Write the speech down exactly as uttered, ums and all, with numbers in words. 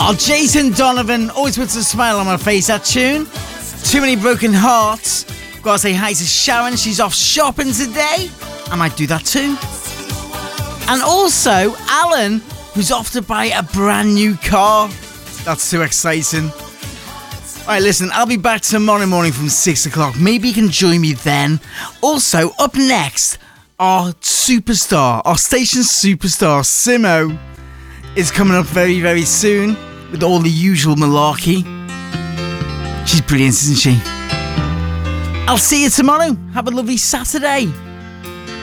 Oh, Jason Donovan always puts a smile on my face, that tune. Too Many Broken Hearts. Gotta say hi to Sharon, she's off shopping today. I might do that too. And also, Alan, who's off to buy a brand new car. That's too exciting. Alright, listen, I'll be back tomorrow morning from six o'clock. Maybe you can join me then. Also, up next, our superstar, our station superstar, Simo, is coming up very, very soon with all the usual malarkey. She's brilliant, isn't she? I'll see you tomorrow. Have a lovely Saturday.